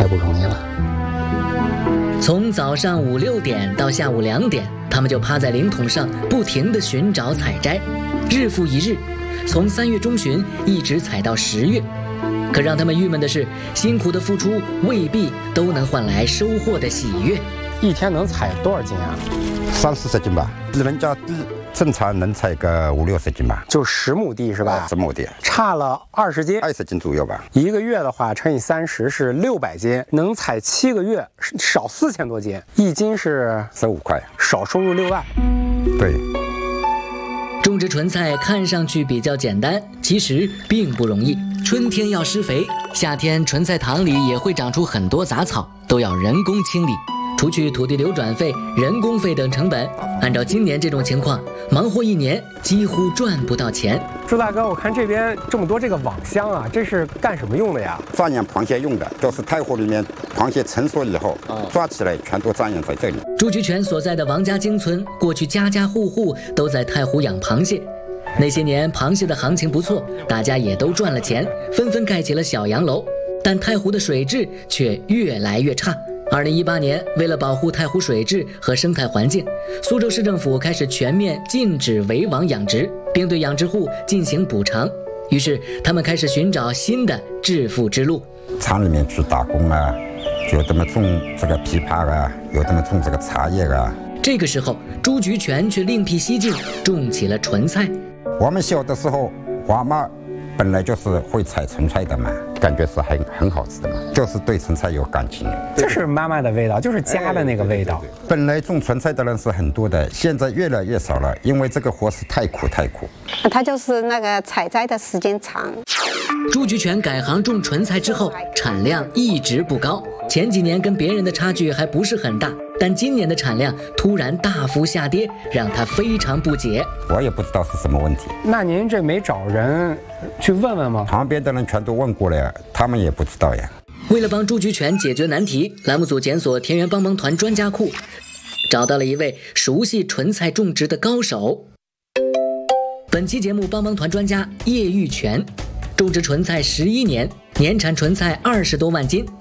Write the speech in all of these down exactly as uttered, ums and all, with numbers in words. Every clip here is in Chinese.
太不容易了。 从早上五六点到下午两点，他们就趴在灵桶上不停地寻找采摘，日复一日，从三月中旬一直采到十月。可让他们郁闷的是，辛苦的付出未必都能换来收获的喜悦。 一天能采多少斤啊？ 三四十斤吧，人家正常能采个五六十斤吧。 就十亩地是吧？ 十亩地， 差了二十斤， 二十斤左右吧。 一个月的话乘以三十是六百斤，能采七个月，少四千多斤，一斤是十五块， 少收入六万。 对。 种植纯菜看上去比较简单，其实并不容易。春天要施肥，夏天纯菜塘里也会长出很多杂草，都要人工清理。除去土地流转费、人工费等成本，按照今年这种情况，忙活一年几乎赚不到钱。 朱大哥，我看这边这么多这个网箱啊，这是干什么用的呀？ 抓养螃蟹用的，就是太湖里面螃蟹成熟以后，抓起来全都抓养在这里。 朱菊泉所在的王家京村，过去家家户户都在太湖养螃蟹。那些年螃蟹的行情不错，大家也都赚了钱，纷纷盖起了小洋楼。但太湖的水质却越来越差。二零一八年，为了保护太湖水质和生态环境，苏州市政府开始全面禁止围网养殖，并对养殖户进行补偿。于是，他们开始寻找新的致富之路。 厂里面去打工啊，有的么种这个枇杷啊，有的么种这个茶叶啊。 这个时候，朱菊泉却另辟蹊径，种起了纯菜。 我们小的时候，我妈本来就是会采纯菜的嘛，感觉是很很好吃的嘛，就是对纯菜有感情。 这是妈妈的味道，就是家的那个味道。 本来种纯菜的人是很多的，现在越来越少了，因为这个活是太苦太苦。 它就是那个采摘的时间长。 朱菊泉改行种纯菜之后，产量一直不高，前几年跟别人的差距还不是很大，但今年的产量突然大幅下跌，让他非常不解。 我也不知道是什么问题。 那您这没找人去问问吗？ 旁边的人全都问过了，他们也不知道呀。 为了帮朱菊泉解决难题，栏目组检索田园帮帮团专家库，找到了一位熟悉纯菜种植的高手。本期节目帮帮团专家叶玉泉，种植纯菜十一年，年产纯菜二十多万斤。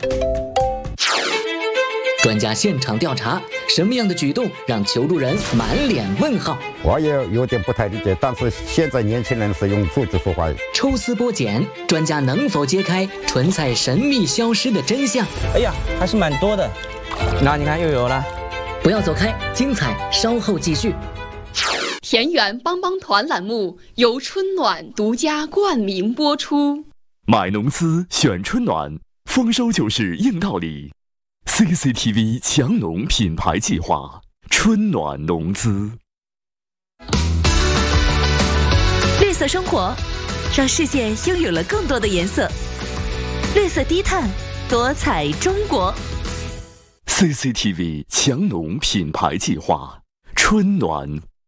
专家现场调查，什么样的举动让求助人满脸问号？ 我也有点不太理解，但是现在年轻人是用数据说话。 抽丝剥茧，专家能否揭开纯菜神秘消失的真相？ 哎呀，还是蛮多的。那你看又有了。 不要走开，精彩稍后继续。 田园帮帮团栏目由春暖独家冠名播出。 买农资选春暖，丰收就是硬道理。C C T V 强农品牌计划，春暖农资。 绿色生活，让世界拥有了更多的颜色。绿色低碳，多彩中国。 C C T V 强农品牌计划，春暖。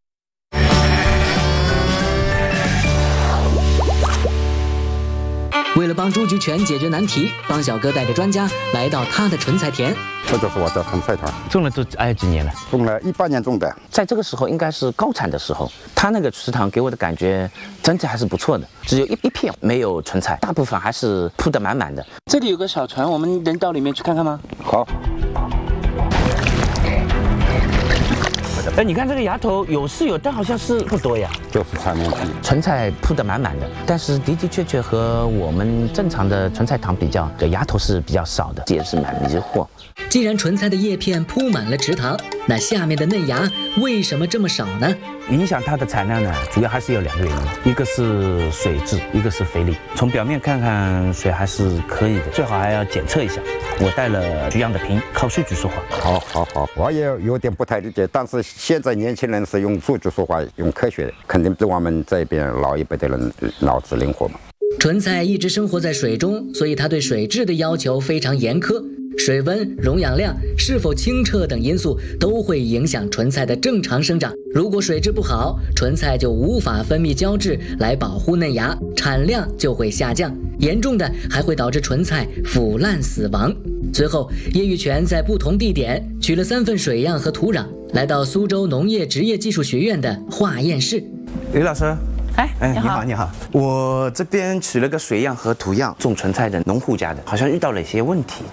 为了帮朱菊泉解决难题，帮小哥带着专家来到他的纯菜田。 这就是我的纯菜田， 种了都哎几年了？ 种了一八年种的。 在这个时候应该是高产的时候，他那个池塘给我的感觉整体还是不错的，只有一一片没有纯菜，大部分还是铺得满满的。这里有个小船，我们能到里面去看看吗？ 好。 哎，你看这个芽头有是有，但好像是不多呀。 就是产量低， 纯菜铺得满满的，但是的的确确和我们正常的纯菜塘比较，这芽头是比较少的，这也是蛮迷惑。 既然纯菜的叶片铺满了池塘，那下面的嫩芽为什么这么少呢？ 影响它的产量呢，主要还是有两个原因，一个是水质，一个是肥力。从表面看看水还是可以的，最好还要检测一下。我带了取样的瓶，靠数据说话。 好，好，好，我也有点不太理解，但是现在年轻人是用数据说话，用科学，肯定比我们这边老一辈的人脑子灵活嘛。 纯菜一直生活在水中，所以它对水质的要求非常严苛。水温、溶氧量、是否清澈等因素都会影响纯菜的正常生长。如果水质不好，纯菜就无法分泌胶质来保护嫩芽，产量就会下降，严重的还会导致纯菜腐烂死亡。随后，叶玉泉在不同地点取了三份水样和土壤，来到苏州农业职业技术学院的化验室。 李老师。 哎， 哎， 你好， 你好，我这边取了个水样和土样，种纯菜的农户家的，好像遇到了一些问题。